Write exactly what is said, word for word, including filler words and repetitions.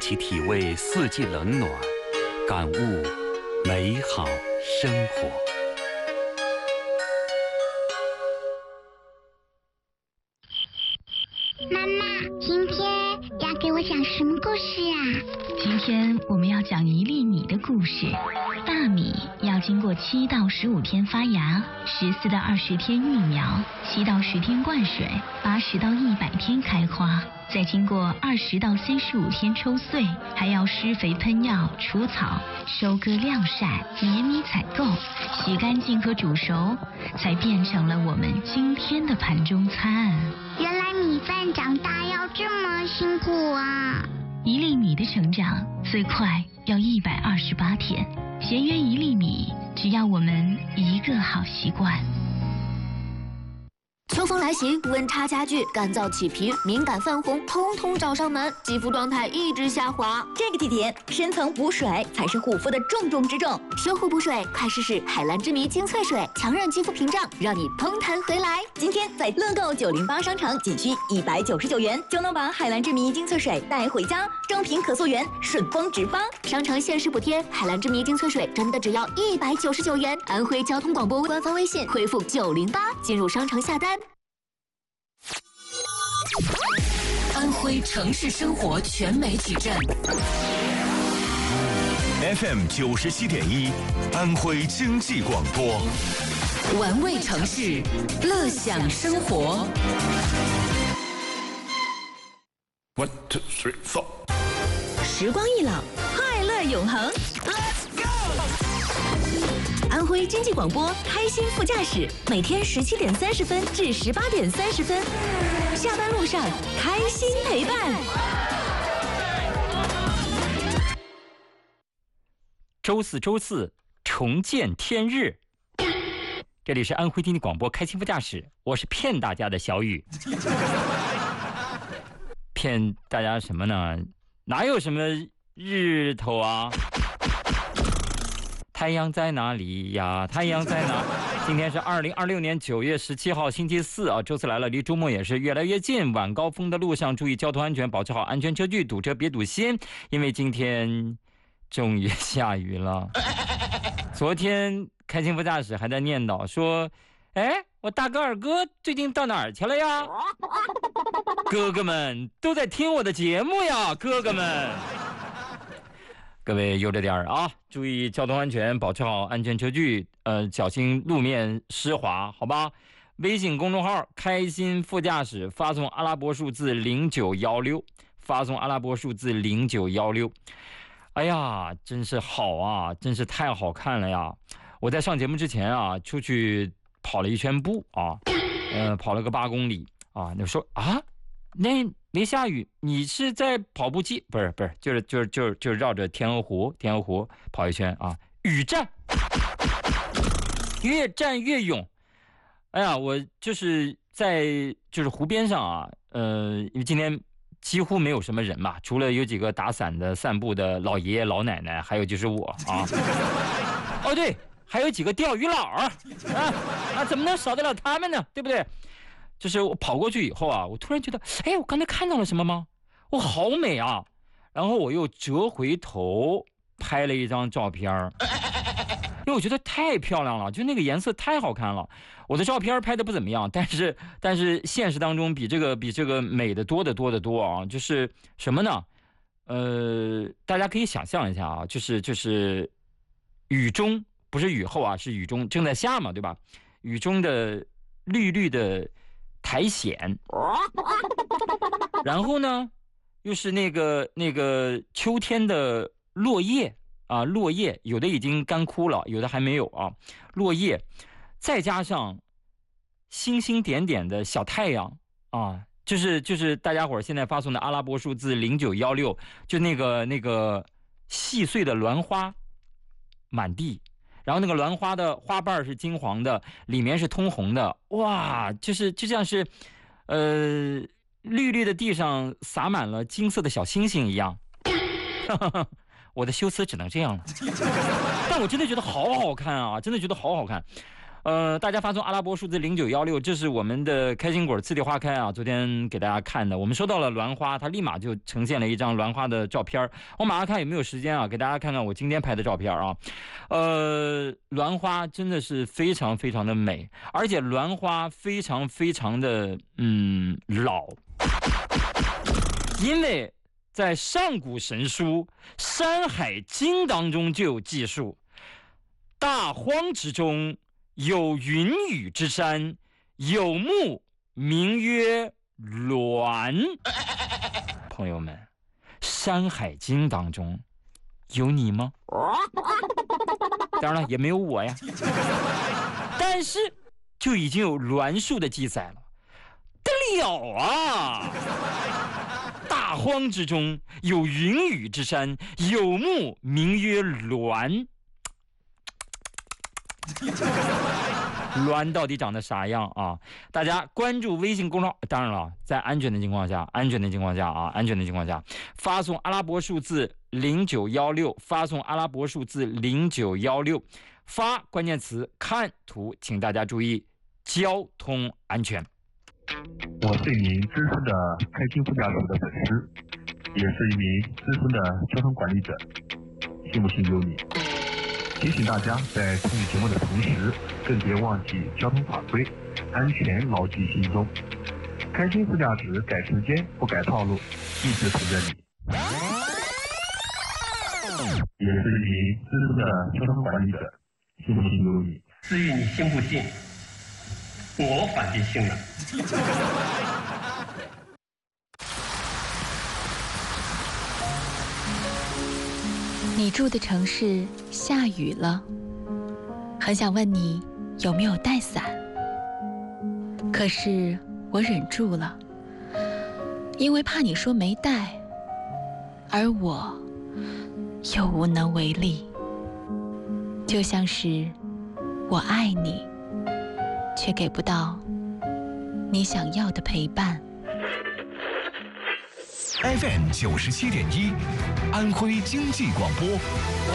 起体味四季冷暖，感悟美好生活。 妈妈，今天要给我讲什么故事啊？ 今天我们要讲一粒米的故事。大米要经过七到十五天发芽，十四到二十天育苗，七到十天灌水，八十到一百天开花，再经过二十到三十五天抽穗，还要施肥喷药、除草、收割晾晒、碾米采购、洗干净和煮熟，才变成了我们今天的盘中餐。 原来米饭长大要这么辛苦啊！ 一粒米的成长最快要一百二十八天，节约一粒米，只要我们一个好习惯。 秋风来袭，温差加剧，干燥起皮、敏感泛红，通通找上门，肌肤状态一直下滑。 这个季节，深层补水才是护肤的重中之重。 修护补水，快试试海蓝之谜精粹水，强韧肌肤屏障，让你嘭弹回来。 今天在乐购九零八商城，仅需一百九十九元就能把海蓝之谜精粹水带回家，正品可溯源，顺丰直发。 商城限时补贴，海蓝之谜精粹水真的只要一百九十九元。安徽交通广播官方微信回复九零八进入商城下单。 安徽城市生活全媒体站 F M 九十七点一，安徽经济广播， 玩味城市，乐享生活。 One two three four， 时光易老，快乐永恒。Let's go！ 安徽经济广播开心副驾驶，每天十七点三十分至十八点三十分，下班路上开心陪伴。 周四周四重见天日，这里是安徽经济广播开心副驾驶，我是骗大家的小雨。骗大家什么呢？哪有什么日头啊？太阳在哪里呀？太阳在哪？今天是二零二六年九月十七号星期四啊，周四来了，离周末也是越来越近。晚高峰的路上注意交通安全，保持好安全车距，堵车别堵心，因为今天终于下雨了。昨天开心副驾驶还在念叨说，哎，我大哥二哥最近到哪儿去了呀？哥哥们都在听我的节目呀，哥哥们。各位悠着点儿啊，注意交通安全，保持好安全车距，呃，小心路面湿滑，好吧？微信公众号开心副驾驶，发送阿拉伯数字零九幺六，发送阿拉伯数字零九幺六。哎呀，真是好啊，真是太好看了呀！我在上节目之前啊，出去跑了一圈步啊，呃，跑了个八公里啊。你说啊，那没下雨，你是在跑步机？不是不是，就是就是就是就是绕着天鹅湖天鹅湖跑一圈啊。雨战，越战越勇。哎呀，我就是在就是湖边上啊，呃，因为今天几乎没有什么人嘛，除了有几个打伞的、散步的老爷爷老奶奶，还有就是我啊。哦对，还有几个钓鱼佬啊啊，怎么能少得了他们呢？对不对？就是我跑过去以后啊，我突然觉得，哎，我刚才看到了什么吗？我好美啊！然后我又折回头拍了一张照片，因为我觉得太漂亮了，就那个颜色太好看了。我的照片拍的不怎么样，但是但是现实当中比这个比这个美的多得多得多啊！就是什么呢？呃，大家可以想象一下啊，就是就是雨中，不是雨后啊，是雨中正在下嘛，对吧？雨中的绿绿的苔藓，然后呢，又是那个那个秋天的落叶啊，落叶有的已经干枯了，有的还没有啊，落叶，再加上星星点点的小太阳啊，就是就是大家伙现在发送的阿拉伯数字零九幺六，就那个那个细碎的栾花满地。然后那个栾花的花瓣是金黄的，里面是通红的，哇，就是就像是，呃，绿绿的地上洒满了金色的小星星一样。我的修辞只能这样了，但我真的觉得好好看啊，真的觉得好好看。 呃，大家发送阿拉伯数字零九一六，这是我们的开心果次第花开啊，昨天给大家看的。我们收到了栾花，它立马就呈现了一张栾花的照片。我马上看有没有时间啊，给大家看看我今天拍的照片啊。呃，栾花真的是非常非常的美，而且栾花非常非常的嗯老，因为在上古神书《山海经》当中就有记述，大荒之中有云雨之山，有木名曰栾。朋友们，《山海经》当中有你吗？当然了，也没有我呀。但是就已经有栾树的记载了，得了啊！大荒之中有云雨之山，有木名曰栾。栾到底长得啥样啊？大家关注微信公众号，当然了，在安全的情况下，安全的情况下啊，安全的情况下，发送阿拉伯数字零九一六，发送阿拉伯数字零九一六，发关键词看图，请大家注意交通安全。 我是一名资深的开心副驾驶的粉丝，也是一名资深的交通管理者，信不信由你。提醒大家，在参与节目的同时，更别忘记交通法规，安全牢记心中。开心副驾驶，改时间不改套路，一直陪着你。也是一名资深的交通管理者，信不信由你。 至于你信不信，我反正信了。 你住的城市下雨了，很想问你有没有带伞，可是我忍住了，因为怕你说没带，而我又无能为力。就像是我爱你，却给不到你想要的陪伴。 F M 九十七点一，安徽经济广播。